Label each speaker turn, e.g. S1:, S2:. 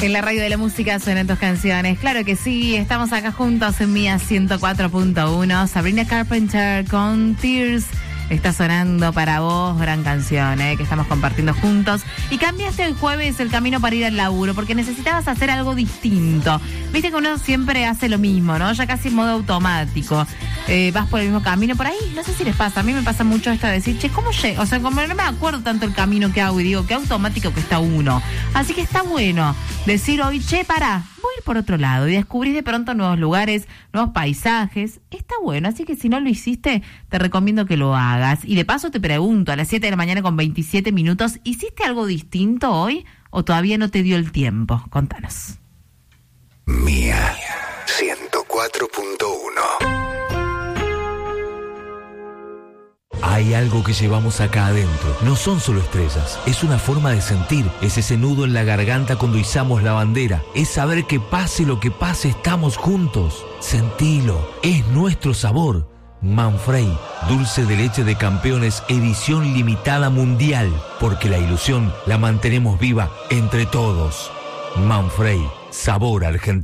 S1: En la radio de la música suenan tus canciones. Claro que sí, estamos acá juntos en Mía 104.1. Sabrina Carpenter con Tears. Está sonando para vos, gran canción, que estamos compartiendo juntos. Y cambiaste el jueves el camino para ir al laburo, porque necesitabas hacer algo distinto. Viste que uno siempre hace lo mismo, ¿no? Ya casi en modo automático. Vas por el mismo camino. Por ahí, no sé si les pasa, a mí me pasa mucho esto de decir, che, ¿cómo llego? O sea, como no me acuerdo tanto el camino que hago y digo, qué automático que está uno. Así que está bueno decir hoy, che, pará, voy a ir por otro lado y descubrís de pronto nuevos lugares, nuevos paisajes. Está bueno, así que si no lo hiciste, te recomiendo que lo hagas. Y de paso te pregunto, a las 7 de la mañana con 27 minutos, ¿hiciste algo distinto hoy o todavía no te dio el tiempo? Contanos.
S2: Mía 104.1.
S3: Hay algo que llevamos acá adentro. No son solo estrellas. Es una forma de sentir. Es ese nudo en la garganta cuando izamos la bandera. Es saber que pase lo que pase, estamos juntos. Sentilo. Es nuestro sabor. Manfrey, dulce de leche de campeones, edición limitada mundial. Porque la ilusión la mantenemos viva entre todos. Manfrey, sabor argentino.